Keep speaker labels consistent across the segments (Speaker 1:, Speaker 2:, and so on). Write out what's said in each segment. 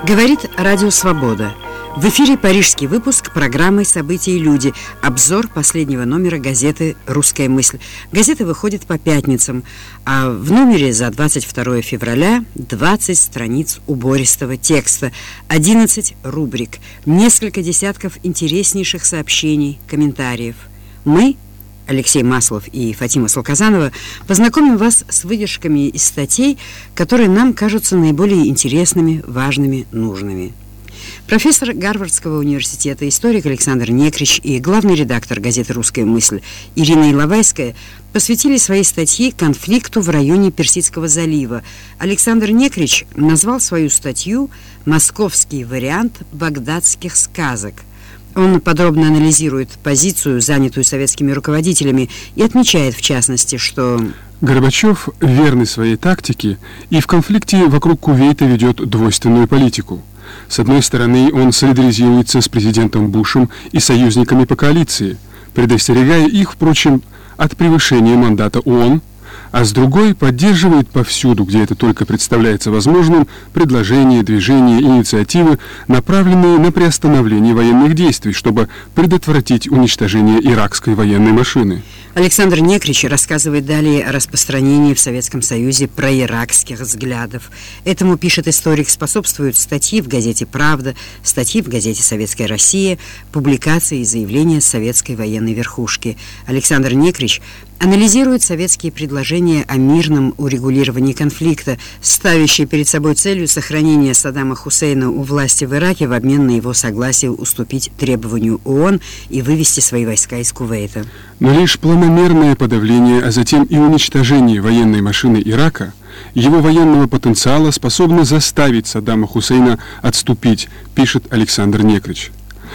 Speaker 1: Говорит Радио Свобода. В эфире парижский выпуск программы «События и люди». Обзор последнего номера газеты «Русская мысль». Газета выходит по пятницам, а в номере за 22 февраля 20 страниц убористого текста, 11 рубрик, несколько десятков интереснейших сообщений, комментариев. Мы, Алексей Маслов и Фатима Салказанова, познакомим вас с выдержками из статей, которые нам кажутся наиболее интересными, важными, нужными. Профессор Гарвардского университета, историк Александр Некрич и главный редактор газеты «Русская мысль» Ирина Иловайская посвятили своей статьи конфликту в районе Персидского залива. Александр Некрич назвал свою статью «Московский вариант багдадских сказок». Он подробно анализирует позицию, занятую советскими руководителями, и отмечает, в частности, что
Speaker 2: Горбачев верный своей тактике и в конфликте вокруг Кувейта ведет двойственную политику. С одной стороны, он солидаризируется с президентом Бушем и союзниками по коалиции, предостерегая их, впрочем, от превышения мандата ООН, а с другой поддерживает повсюду, где это только представляется возможным, предложения, движения, инициативы, направленные на приостановление военных действий, чтобы предотвратить уничтожение иракской военной машины.
Speaker 1: Александр Некрич рассказывает далее о распространении в Советском Союзе проиракских взглядов. Этому, пишет историк, способствуют статьи в газете «Правда», статьи в газете «Советская Россия», публикации и заявления советской военной верхушки. Александр Некрич анализирует советские предложения о мирном урегулировании конфликта, ставящие перед собой целью сохранения Саддама Хусейна у власти в Ираке в обмен на его согласие уступить требованию ООН и вывести свои войска из Кувейта.
Speaker 2: Но лишь планомерное подавление, а затем и уничтожение военной машины Ирака, его военного потенциала способно заставить Саддама Хусейна отступить, пишет Александр Некрич.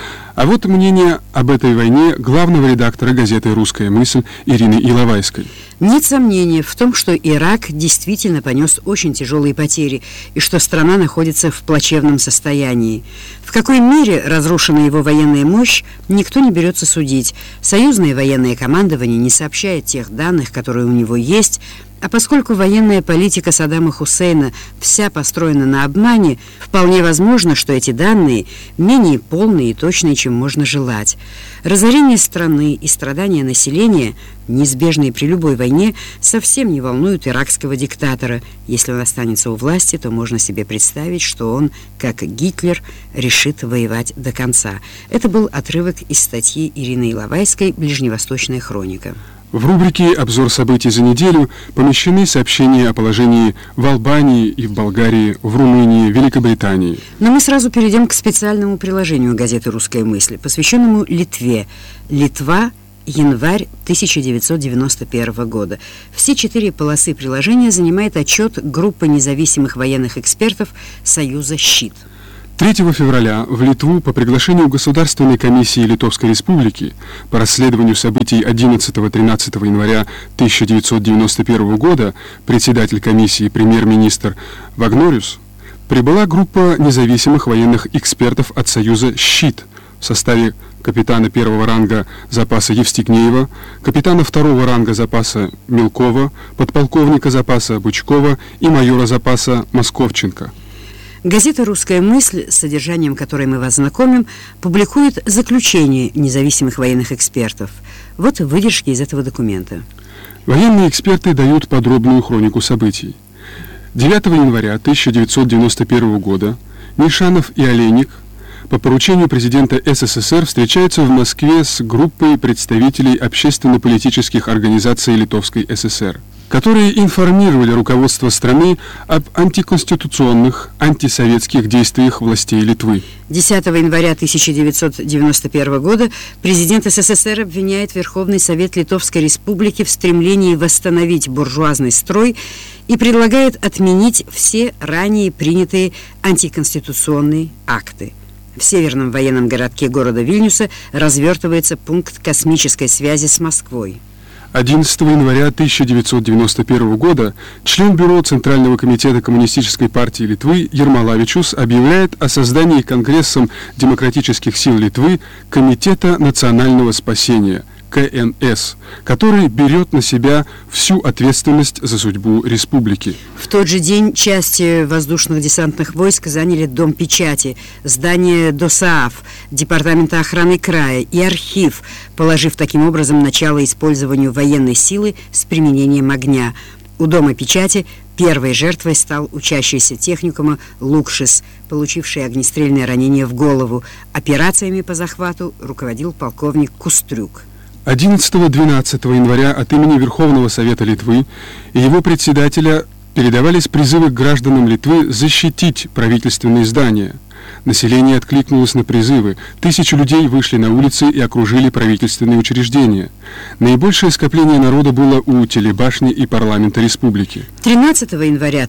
Speaker 2: А вот мнение об этой войне главного редактора газеты «Русская мысль» Ирины Иловайской.
Speaker 1: Нет сомнения в том, что Ирак действительно понес очень тяжелые потери и что страна находится в плачевном состоянии. В какой мере разрушена его военная мощь, никто не берется судить. Союзное военное командование не сообщает тех данных, которые у него есть, а поскольку военная политика Саддама Хусейна вся построена на обмане, вполне возможно, что эти данные менее полные и точные, чем можно желать. Разорение страны и страдания населения, неизбежные при любой войне, совсем не волнуют иракского диктатора. Если он останется у власти, то можно себе представить, что он, как Гитлер, решит воевать до конца. Это был отрывок из статьи Ирины Иловайской «Ближневосточная хроника».
Speaker 2: В рубрике «Обзор событий за неделю» помещены сообщения о положении в Албании и в Болгарии, в Румынии, Великобритании.
Speaker 1: Но мы сразу перейдем к специальному приложению газеты «Русская мысль», посвященному Литве. Литва, январь 1991 года. Все 4 полосы приложения занимает отчет группы независимых военных экспертов Союза «Щит».
Speaker 2: 3 февраля в Литву по приглашению Государственной комиссии Литовской Республики по расследованию событий 11-13 января 1991 года председатель комиссии премьер-министр Вагнориус прибыла группа независимых военных экспертов от Союза «Щит» в составе капитана 1-го ранга запаса Евстигнеева, капитана 2-го ранга запаса Мелкова, подполковника запаса Бычкова и майора запаса Московченко.
Speaker 1: Газета «Русская мысль», с содержанием которой мы вас знакомим, публикует заключение независимых военных экспертов. Вот выдержки из этого документа.
Speaker 2: Военные эксперты дают подробную хронику событий. 9 января 1991 года Нишанов и Олейник по поручению президента СССР встречаются в Москве с группой представителей общественно-политических организаций Литовской ССР, которые информировали руководство страны об антиконституционных, антисоветских действиях властей Литвы.
Speaker 1: 10 января 1991 года президент СССР обвиняет Верховный Совет Литовской Республики в стремлении восстановить буржуазный строй и предлагает отменить все ранее принятые антиконституционные акты. В северном военном городке города Вильнюса развертывается пункт космической связи с Москвой.
Speaker 2: 11 января 1991 года член бюро Центрального комитета Коммунистической партии Литвы Ермолавичус объявляет о создании Конгрессом демократических сил Литвы Комитета национального спасения КНС, который берет на себя всю ответственность за судьбу республики.
Speaker 1: В тот же день части воздушных десантных войск заняли Дом печати, здание ДОСААФ, Департамента охраны края и архив, положив таким образом начало использованию военной силы с применением огня. У Дома печати первой жертвой стал учащийся техникума Лукшис, получивший огнестрельное ранение в голову. Операциями по захвату руководил полковник Кустрюк.
Speaker 2: 11-12 января от имени Верховного Совета Литвы и его председателя передавались призывы к гражданам Литвы защитить правительственные здания. Население откликнулось на призывы. Тысячи людей вышли на улицы и окружили правительственные учреждения. Наибольшее скопление народа было у телебашни и парламента республики.
Speaker 1: 13 января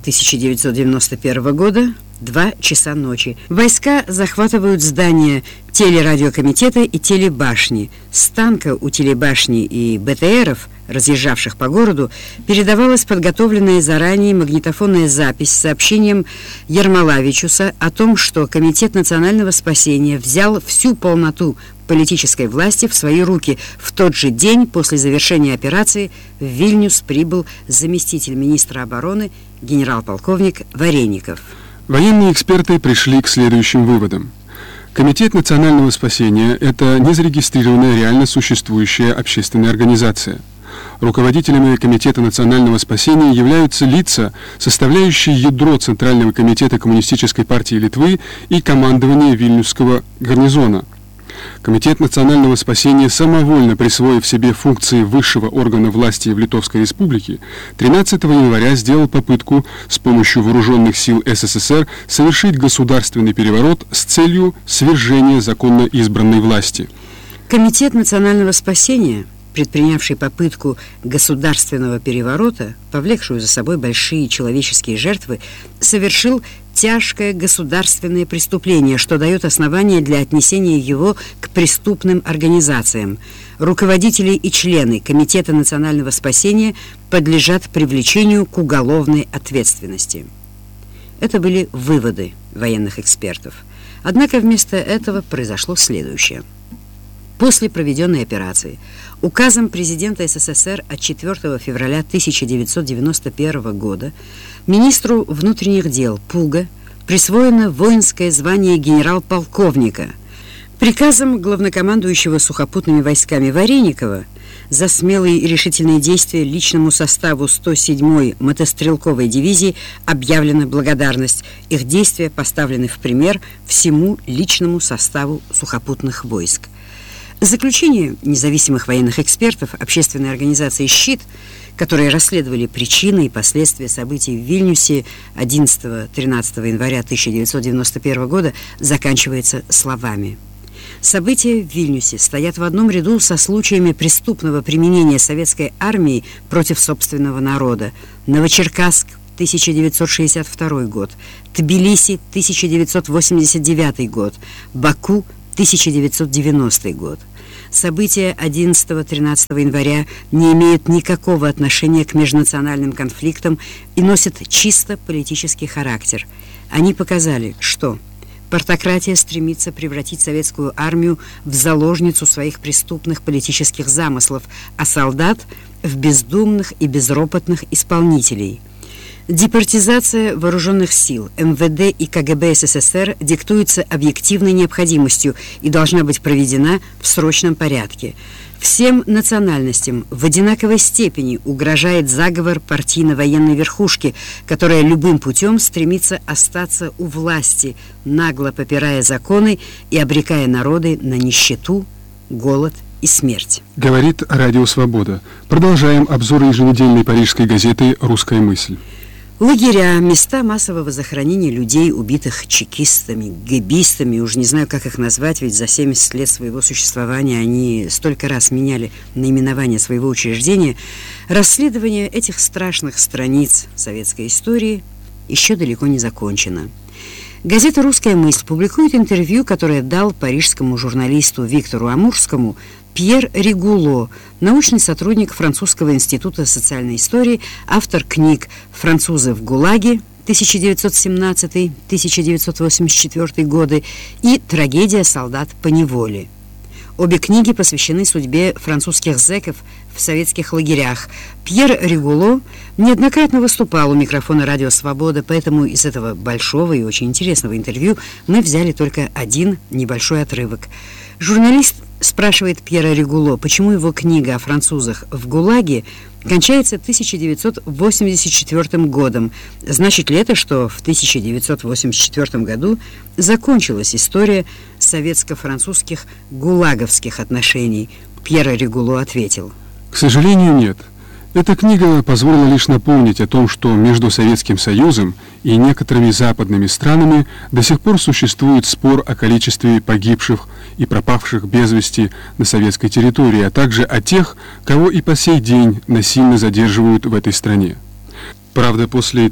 Speaker 1: 1991 года, 2 часа ночи. Войска захватывают здания телерадиокомитета и телебашни. С танка у телебашни и БТРов, разъезжавших по городу, передавалась подготовленная заранее магнитофонная запись с сообщением Ермолавичуса о том, что Комитет национального спасения взял всю полноту политической власти в свои руки. В тот же день после завершения операции в Вильнюс прибыл заместитель министра обороны генерал-полковник Вареников.
Speaker 2: Военные эксперты пришли к следующим выводам. Комитет национального спасения – это незарегистрированная реально существующая общественная организация. Руководителями Комитета национального спасения являются лица, составляющие ядро Центрального комитета Коммунистической партии Литвы и командования Вильнюсского гарнизона. Комитет национального спасения, самовольно присвоив себе функции высшего органа власти в Литовской Республике, 13 января сделал попытку с помощью вооруженных сил СССР совершить государственный переворот с целью свержения законно избранной власти.
Speaker 1: Комитет национального спасения, предпринявший попытку государственного переворота, повлекшую за собой большие человеческие жертвы, совершил тяжкое государственное преступление, что дает основание для отнесения его к преступным организациям. Руководители и члены Комитета национального спасения подлежат привлечению к уголовной ответственности. Это были выводы военных экспертов. Однако вместо этого произошло следующее. После проведенной операции указом президента СССР от 4 февраля 1991 года министру внутренних дел Пуга присвоено воинское звание генерал-полковника. Приказом главнокомандующего сухопутными войсками Вареникова за смелые и решительные действия личному составу 107-й мотострелковой дивизии объявлена благодарность. Их действия поставлены в пример всему личному составу сухопутных войск. Заключение независимых военных экспертов общественной организации «Щит», которые расследовали причины и последствия событий в Вильнюсе 11-13 января 1991 года, заканчивается словами. События в Вильнюсе стоят в одном ряду со случаями преступного применения советской армии против собственного народа. Новочеркасск, 1962 год, Тбилиси, 1989 год, Баку, 1990 год. События 11-13 января не имеют никакого отношения к межнациональным конфликтам и носят чисто политический характер. Они показали, что партократия стремится превратить советскую армию в заложницу своих преступных политических замыслов, а солдат – в бездумных и безропотных исполнителей. Департизация вооруженных сил МВД и КГБ СССР диктуется объективной необходимостью и должна быть проведена в срочном порядке. Всем национальностям в одинаковой степени угрожает заговор партийно-военной верхушки, которая любым путем стремится остаться у власти, нагло попирая законы и обрекая народы на нищету, голод и смерть.
Speaker 2: Говорит Радио Свобода. Продолжаем обзор еженедельной парижской газеты «Русская мысль».
Speaker 1: Лагеря, места массового захоронения людей, убитых чекистами, гэбистами, уж не знаю, как их назвать, ведь за 70 лет своего существования они столько раз меняли наименование своего учреждения. Расследование этих страшных страниц советской истории еще далеко не закончено. Газета «Русская мысль» публикует интервью, которое дал парижскому журналисту Виктору Амурскому Пьер Регуло, научный сотрудник Французского института социальной истории, автор книг «Французы в ГУЛАГе» 1917-1984 годы и «Трагедия солдат по неволе». Обе книги посвящены судьбе французских зэков в советских лагерях. Пьер Ригуло неоднократно выступал у микрофона «Радио Свобода», поэтому из этого большого и очень интересного интервью мы взяли только один небольшой отрывок. Журналист спрашивает Пьера Ригуло, почему его книга о французах в ГУЛАГе кончается 1984 годом. Значит ли это, что в 1984 году закончилась история советско-французских гулаговских отношений? Пьер Ригуло ответил:
Speaker 2: К сожалению, нет. Эта книга позволила лишь напомнить о том, что между Советским Союзом и некоторыми западными странами до сих пор существует спор о количестве погибших и пропавших без вести на советской территории, а также о тех, кого и по сей день насильно задерживают в этой стране. Правда, после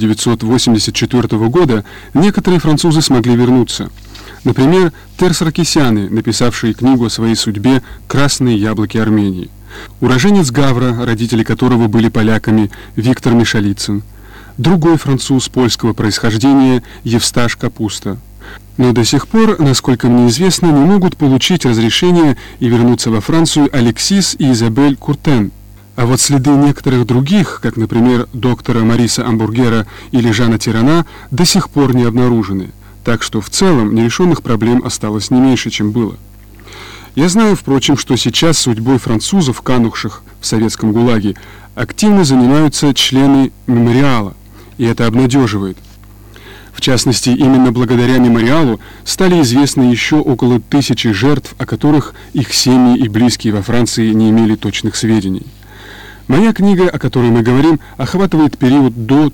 Speaker 2: 1984 года некоторые французы смогли вернуться. Например, Тер Саркисяны, написавший книгу о своей судьбе «Красные яблоки Армении». Уроженец Гавра, родители которого были поляками, Виктор Мишалицын. Другой француз польского происхождения Евсташ Капуста. Но до сих пор, насколько мне известно, не могут получить разрешение и вернуться во Францию Алексис и Изабель Куртен. А вот следы некоторых других, как, например, доктора Мариса Амбургера или Жана Тирана, до сих пор не обнаружены. Так что в целом нерешенных проблем осталось не меньше, чем было. Я знаю, впрочем, что сейчас судьбой французов, канувших в советском ГУЛАГе, активно занимаются члены мемориала, и это обнадеживает. В частности, именно благодаря мемориалу стали известны еще около 1000 жертв, о которых их семьи и близкие во Франции не имели точных сведений. Моя книга, о которой мы говорим, охватывает период до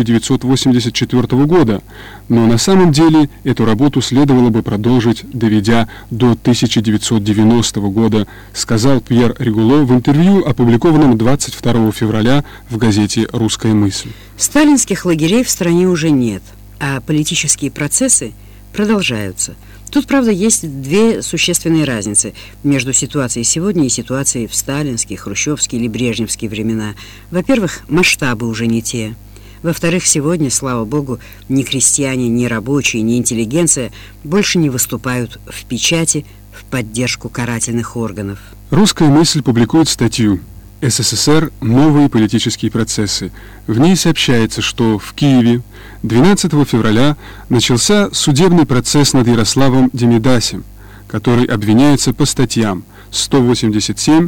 Speaker 2: 1984 года, но на самом деле эту работу следовало бы продолжить, доведя до 1990 года, сказал Пьер Ригуло в интервью, опубликованном 22 февраля в газете «Русская мысль».
Speaker 1: Сталинских лагерей в стране уже нет, а политические процессы продолжаются. Тут, правда, есть две существенные разницы между ситуацией сегодня и ситуацией в сталинские, хрущевские или брежневские времена. Во-первых, масштабы уже не те. Во-вторых, сегодня, слава богу, ни крестьяне, ни рабочие, ни интеллигенция больше не выступают в печати в поддержку карательных органов.
Speaker 2: «Русская мысль» публикует статью «СССР. Новые политические процессы». В ней сообщается, что в Киеве 12 февраля начался судебный процесс над Ярославом Демидасем, который обвиняется по статьям 187,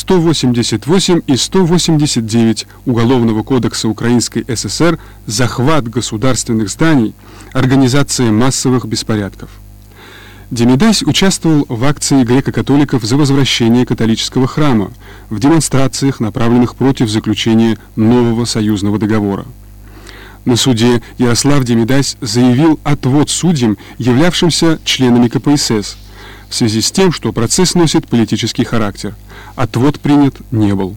Speaker 2: 188 и 189 Уголовного кодекса Украинской ССР «Захват государственных зданий, организация массовых беспорядков». Демидась участвовал в акции греко-католиков за возвращение католического храма, в демонстрациях, направленных против заключения нового союзного договора. На суде Ярослав Демидась заявил отвод судьям, являвшимся членами КПСС, в связи с тем, что процесс носит политический характер. Отвод принят не был.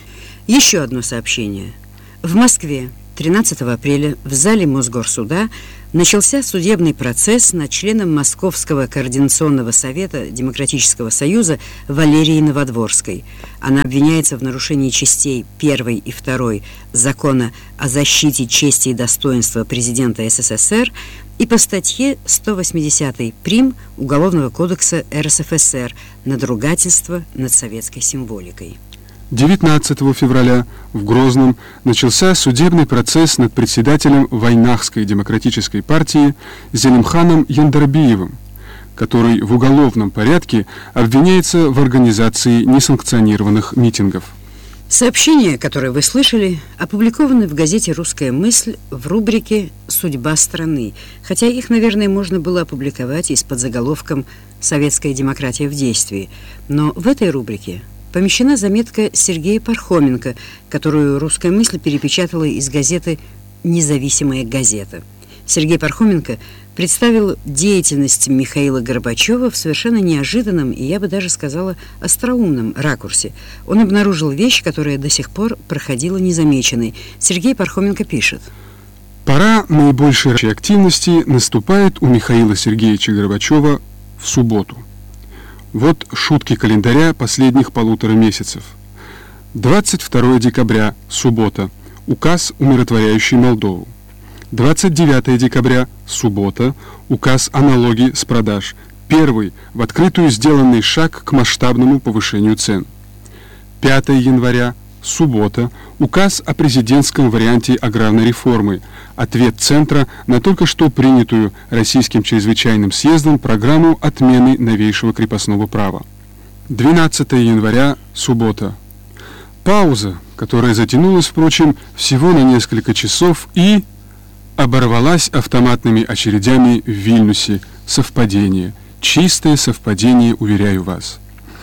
Speaker 1: Еще одно сообщение. В Москве 13 апреля в зале Мосгорсуда начался судебный процесс над членом Московского координационного совета Демократического союза Валерией Новодворской. Она обвиняется в нарушении частей 1 и 2 Закона о защите чести и достоинства президента СССР и по статье 180 прим. Уголовного кодекса РСФСР «Надругательство над советской символикой».
Speaker 2: 19 февраля в Грозном начался судебный процесс над председателем Войнахской демократической партии Зелимханом Яндарбиевым, который в уголовном порядке обвиняется в организации несанкционированных митингов.
Speaker 1: Сообщения, которые вы слышали, опубликованы в газете «Русская мысль» в рубрике «Судьба страны», хотя их, наверное, можно было опубликовать и с подзаголовком «Советская демократия в действии». Но в этой рубрике помещена заметка Сергея Пархоменко, которую «Русская мысль» перепечатала из газеты «Независимая газета». Сергей Пархоменко представил деятельность Михаила Горбачева в совершенно неожиданном и, я бы даже сказала, остроумном ракурсе. Он обнаружил вещь, которая до сих пор проходила незамеченной. Сергей Пархоменко пишет:
Speaker 2: «Пора наибольшей активности наступает у Михаила Сергеевича Горбачева в субботу. Вот шутки календаря последних 1,5 месяцев. 22 декабря, суббота, указ, умиротворяющий Молдову. 29 декабря, суббота, указ о налоге с продаж. Первый в открытую сделанный шаг к масштабному повышению цен. 5 января, суббота, указ о президентском варианте аграрной реформы, ответ Центра на только что принятую Российским чрезвычайным съездом программу отмены новейшего крепостного права. 12 января, суббота. Пауза, которая затянулась, впрочем, всего на несколько часов и оборвалась автоматными очередями в Вильнюсе. Совпадение. Чистое совпадение, уверяю вас.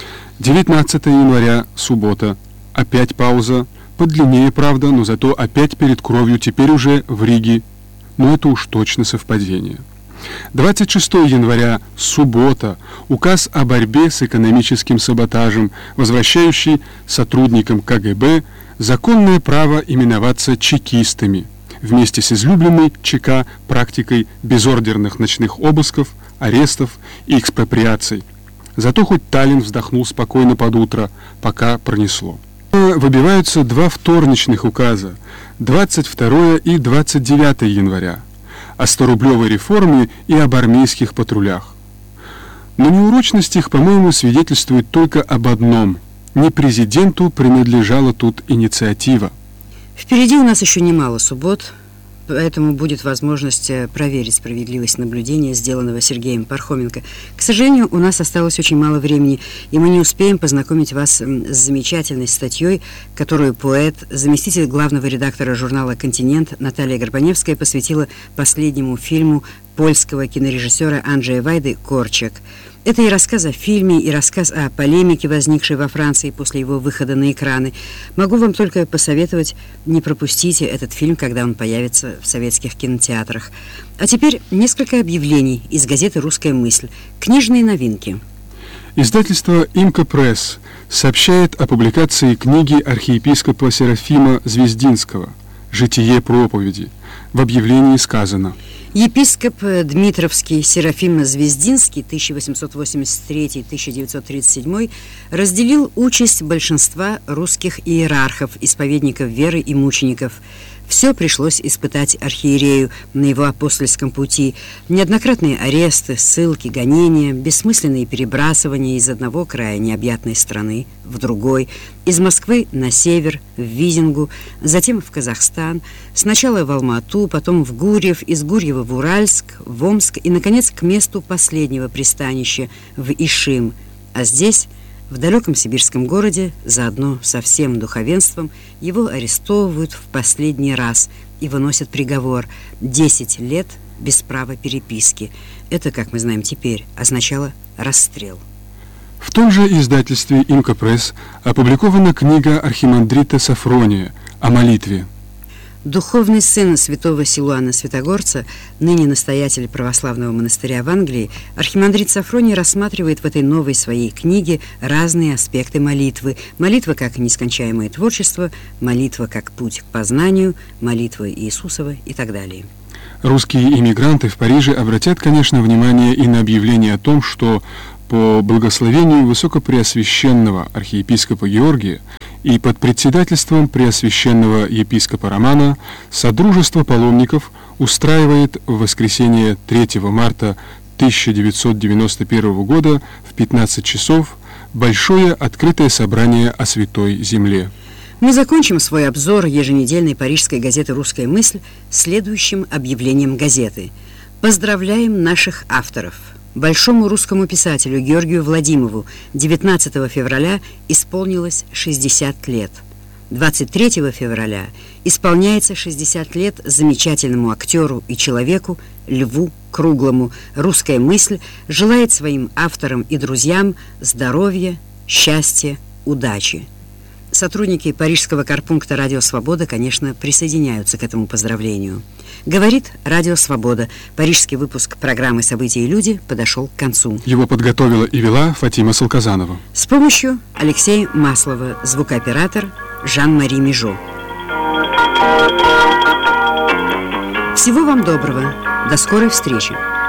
Speaker 2: 19 января, суббота. Опять пауза. Подлиннее, правда, но зато опять перед кровью, теперь уже в Риге. Но это уж точно совпадение. 26 января, суббота. Указ о борьбе с экономическим саботажем, возвращающий сотрудникам КГБ законное право именоваться чекистами, вместе с излюбленной ЧК практикой безордерных ночных обысков, арестов и экспроприаций. Зато хоть Таллин вздохнул спокойно под утро, пока пронесло. Выбиваются два вторничных указа, 22 и 29 января, о 100-рублевой реформе и об армейских патрулях. Но неурочность их, по-моему, свидетельствует только об одном: не президенту принадлежала тут инициатива.
Speaker 1: Впереди у нас еще немало суббот, поэтому будет возможность проверить справедливость наблюдения, сделанного Сергеем Пархоменко. К сожалению, у нас осталось очень мало времени, и мы не успеем познакомить вас с замечательной статьей, которую поэт, заместитель главного редактора журнала «Континент» Наталья Горбаневская посвятила последнему фильму польского кинорежиссера Анджея Вайды «Корчак». Это и рассказ о фильме, и рассказ о полемике, возникшей во Франции после его выхода на экраны. Могу вам только посоветовать, не пропустите этот фильм, когда он появится в советских кинотеатрах. А теперь несколько объявлений из газеты «Русская мысль». Книжные новинки.
Speaker 2: Издательство «Имка Пресс» сообщает о публикации книги архиепископа Серафима Звездинского «Житие проповеди». В объявлении сказано:
Speaker 1: Епископ Дмитровский Серафим Звездинский 1883-1937 разделил участь большинства русских иерархов, исповедников веры и мучеников. Все пришлось испытать архиерею на его апостольском пути. Неоднократные аресты, ссылки, гонения, бессмысленные перебрасывания из одного края необъятной страны в другой, из Москвы на север, в Визингу, затем в Казахстан, сначала в Алма-Ату, потом в Гурьев, из Гурьева в Уральск, в Омск и, наконец, к месту последнего пристанища, в Ишим. А здесь, в далеком сибирском городе, заодно со всем духовенством, его арестовывают в последний раз и выносят приговор: 10 лет без права переписки. Это, как мы знаем теперь, означало расстрел.
Speaker 2: В том же издательстве «Имка Пресс» опубликована книга архимандрита Сафрония о молитве.
Speaker 1: Духовный сын святого Силуана Святогорца, ныне настоятель православного монастыря в Англии, архимандрит Сафроний рассматривает в этой новой своей книге разные аспекты молитвы. Молитва как нескончаемое творчество, молитва как путь к познанию, молитва Иисусова и так далее.
Speaker 2: Русские иммигранты в Париже обратят, конечно, внимание и на объявление о том, что по благословению высокопреосвященного архиепископа Георгия и под председательством преосвященного епископа Романа Содружество паломников устраивает в воскресенье 3 марта 1991 года в 15 часов большое открытое собрание о Святой Земле.
Speaker 1: Мы закончим свой обзор еженедельной парижской газеты «Русская мысль» следующим объявлением газеты. Поздравляем наших авторов! Большому русскому писателю Георгию Владимирову 19 февраля исполнилось 60 лет. 23 февраля исполняется 60 лет замечательному актеру и человеку Льву Круглому. «Русская мысль» желает своим авторам и друзьям здоровья, счастья, удачи. Сотрудники парижского корпункта «Радио Свобода», конечно, присоединяются к этому поздравлению. Говорит «Радио Свобода». Парижский выпуск программы «События и люди» подошел к концу.
Speaker 2: Его подготовила и вела Фатима Салказанова.
Speaker 1: С помощью Алексея Маслова, звукооператор Жан-Мари Межо. Всего вам доброго. До скорой встречи.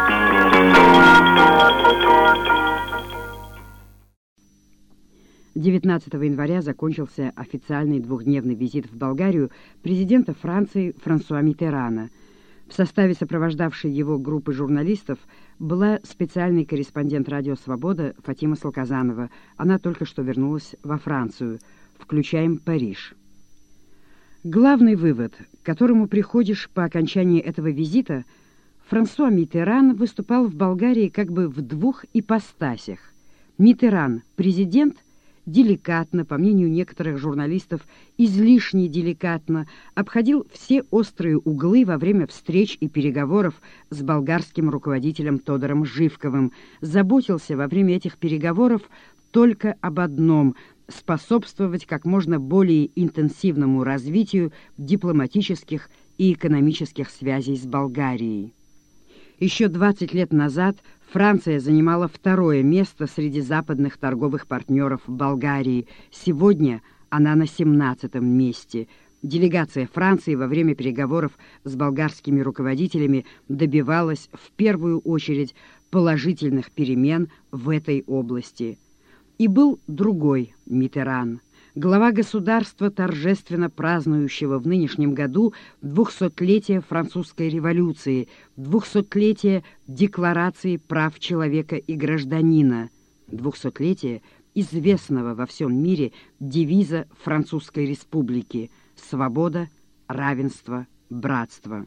Speaker 1: «19 января закончился официальный двухдневный визит в Болгарию президента Франции Франсуа Миттерана. В составе сопровождавшей его группы журналистов была специальный корреспондент «Радио Свобода» Фатима Салказанова. Она только что вернулась во Францию. Включаем Париж. Главный вывод, к которому приходишь по окончании этого визита: Франсуа Миттеран выступал в Болгарии как бы в двух ипостасях. Миттеран, президент, деликатно, по мнению некоторых журналистов, излишне деликатно обходил все острые углы во время встреч и переговоров с болгарским руководителем Тодором Живковым, заботился во время этих переговоров только об одном — способствовать как можно более интенсивному развитию дипломатических и экономических связей с Болгарией. Еще 20 лет назад Франция занимала второе место среди западных торговых партнеров в Болгарии. Сегодня она на 17-м месте. Делегация Франции во время переговоров с болгарскими руководителями добивалась в первую очередь положительных перемен в этой области. И был другой Миттеран, глава государства, торжественно празднующего в нынешнем году 200-летие французской революции, 200-летие Декларации прав человека и гражданина, 200-летие известного во всем мире девиза Французской республики «Свобода, равенство, братство».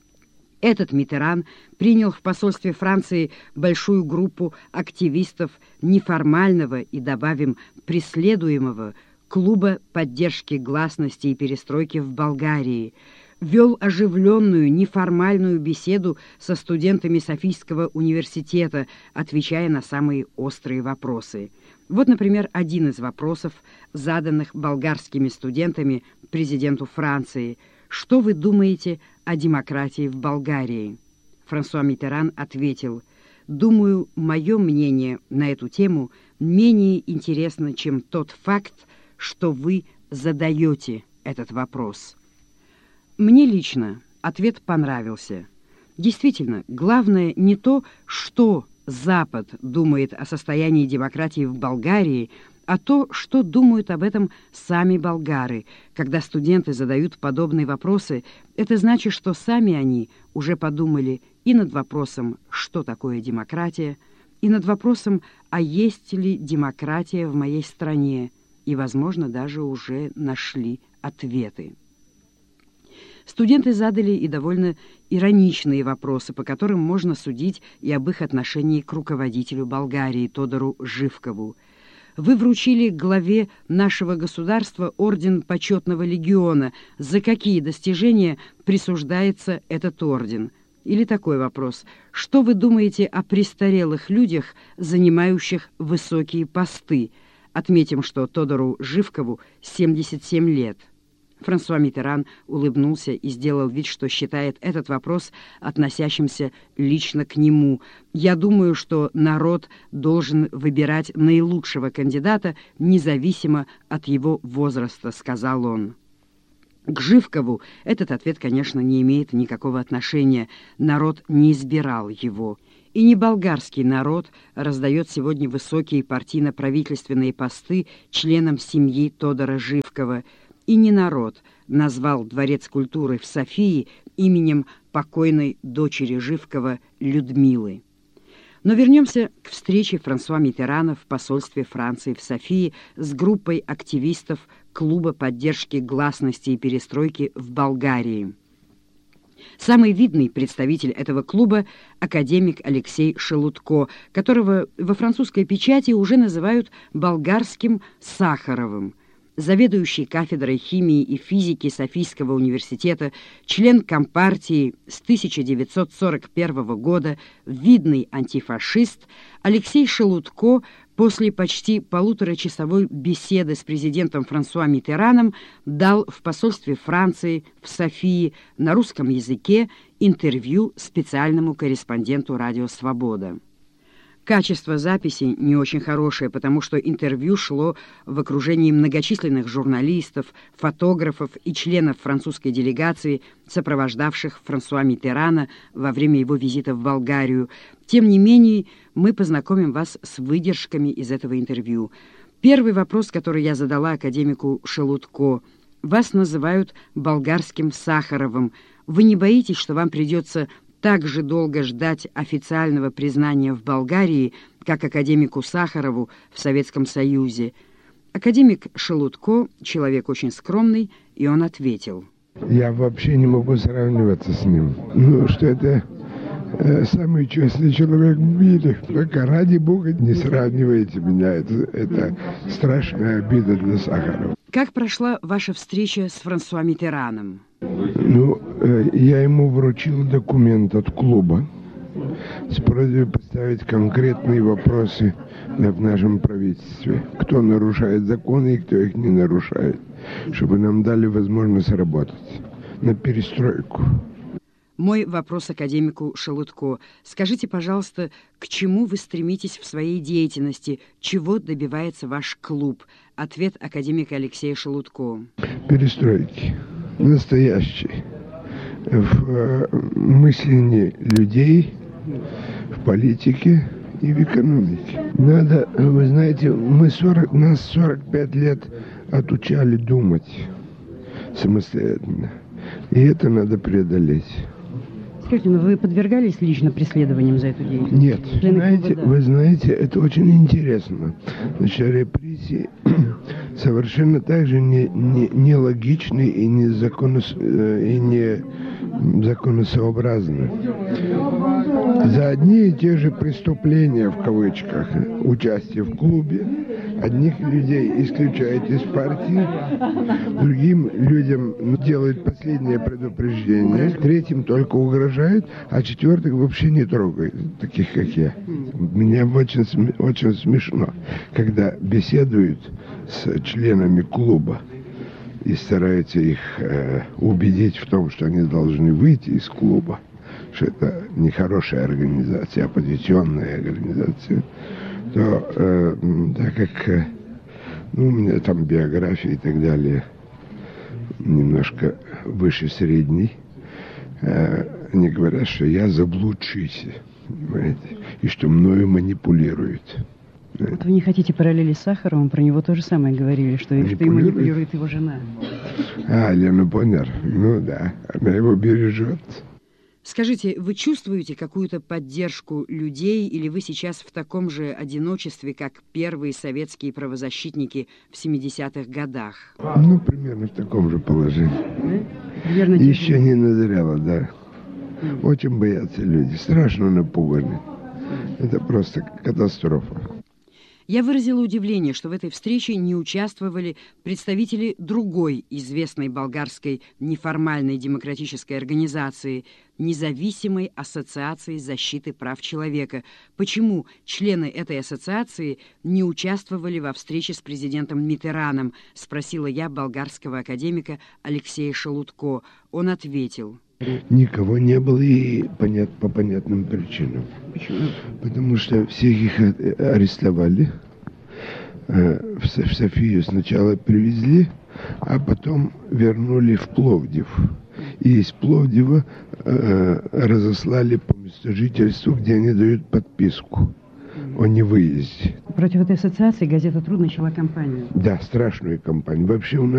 Speaker 1: Этот Миттеран принял в посольстве Франции большую группу активистов неформального и, добавим, преследуемого клуба поддержки гласности и перестройки в Болгарии, вел оживленную неформальную беседу со студентами Софийского университета, отвечая на самые острые вопросы. Вот, например, один из вопросов, заданных болгарскими студентами президенту Франции: «Что вы думаете о демократии в Болгарии?» Франсуа Миттеран ответил: «Думаю, мое мнение на эту тему менее интересно, чем тот факт, что вы задаете этот вопрос». Мне лично ответ понравился. Действительно, главное не то, что Запад думает о состоянии демократии в Болгарии, а то, что думают об этом сами болгары. Когда студенты задают подобные вопросы, это значит, что сами они уже подумали и над вопросом, что такое демократия, и над вопросом, а есть ли демократия в моей стране, и, возможно, даже уже нашли ответы. Студенты задали и довольно ироничные вопросы, по которым можно судить и об их отношении к руководителю Болгарии Тодору Живкову. Вы вручили главе нашего государства орден Почетного легиона. За какие достижения присуждается этот орден? Или такой вопрос: что вы думаете о престарелых людях, занимающих высокие посты? Отметим, что Тодору Живкову 77 лет. Франсуа Миттеран улыбнулся и сделал вид, что считает этот вопрос относящимся лично к нему. «Я думаю, что народ должен выбирать наилучшего кандидата, независимо от его возраста», — сказал он. К Живкову этот ответ, конечно, не имеет никакого отношения. Народ не избирал его. И не болгарский народ раздает сегодня высокие партийно-правительственные посты членам семьи Тодора Живкова. И не народ назвал Дворец культуры в Софии именем покойной дочери Живкова Людмилы. Но вернемся к встрече Франсуа Миттерана в посольстве Франции в Софии с группой активистов клуба поддержки гласности и перестройки в Болгарии. Самый видный представитель этого клуба – академик Алексей Шелудько, которого во французской печати уже называют болгарским Сахаровым. Заведующий кафедрой химии и физики Софийского университета, член Компартии с 1941 года, видный антифашист, Алексей Шелудько после почти полуторачасовой беседы с президентом Франсуа Миттераном дал в посольстве Франции в Софии на русском языке интервью специальному корреспонденту «Радио Свобода». Качество записи не очень хорошее, потому что интервью шло в окружении многочисленных журналистов, фотографов и членов французской делегации, сопровождавших Франсуа Миттерана во время его визита в Болгарию. Тем не менее, мы познакомим вас с выдержками из этого интервью. Первый вопрос, который я задала академику Шелудько: «Вас называют болгарским Сахаровым. Вы не боитесь, что вам придется так же долго ждать официального признания в Болгарии, как академику Сахарову в Советском Союзе? Академик Шелудко – человек очень скромный, и он ответил:
Speaker 3: я вообще не могу сравниваться с ним. Что это самый честный человек в мире. Только ради Бога не сравнивайте меня. Это страшная обида для Сахарова.
Speaker 1: Как прошла ваша встреча с Франсуа Миттераном?
Speaker 3: Я ему вручил документ от клуба с просьбой поставить конкретные вопросы в нашем правительстве. Кто нарушает законы и кто их не нарушает. Чтобы нам дали возможность работать на перестройку.
Speaker 1: Мой вопрос академику Шелудко. Скажите, пожалуйста, к чему вы стремитесь в своей деятельности? Чего добивается ваш клуб? Ответ академика Алексея Шелудко.
Speaker 3: Перестройки. Настоящей. В мышлении людей, в политике и в экономике. Надо, вы знаете, нас 45 лет отучали думать самостоятельно. И это надо преодолеть.
Speaker 1: Скажите, вы подвергались лично преследованиям за эту деятельность?
Speaker 3: Нет. Вы знаете, это очень интересно. Значит, репрессии совершенно так же не логичны и не законосообразны. За одни и те же преступления, в кавычках, участие в клубе, одних людей исключают из партии, другим людям делают последнее предупреждение, третьим только угрожают, а четвертых вообще не трогают, таких как я. Мне очень смешно, когда беседуют с членами клуба и стараются их убедить в том, что они должны выйти из клуба, что это нехорошая организация, оппозиционная организация, то так как у меня там биография и так далее немножко выше средней, они говорят, что я заблудшийся, понимаете, и что мною манипулируют.
Speaker 1: Вот вы не хотите параллели с Сахаровым, про него то же самое говорили, что и манипулирует его жена.
Speaker 3: Лена Боннер, да, она его бережет.
Speaker 1: Скажите, вы чувствуете какую-то поддержку людей, или вы сейчас в таком же одиночестве, как первые советские правозащитники в 70-х годах?
Speaker 3: Примерно в таком же положении. Да? Еще не назрело, да. Очень боятся люди, страшно напуганы. Это просто катастрофа.
Speaker 1: Я выразила удивление, что в этой встрече не участвовали представители другой известной болгарской неформальной демократической организации, Независимой ассоциации защиты прав человека. Почему члены этой ассоциации не участвовали во встрече с президентом Миттераном, спросила я болгарского академика Алексея Шелудко. Он ответил:
Speaker 3: никого не было и по понятным причинам.
Speaker 1: Почему?
Speaker 3: Потому что всех их арестовали, в Софию сначала привезли, а потом вернули в Пловдив. И из Пловдива разослали по месту жительства, где они дают подписку о невыезде.
Speaker 1: Против этой ассоциации газета «Труд» начала кампанию.
Speaker 3: Да, страшную кампанию. Вообще у нас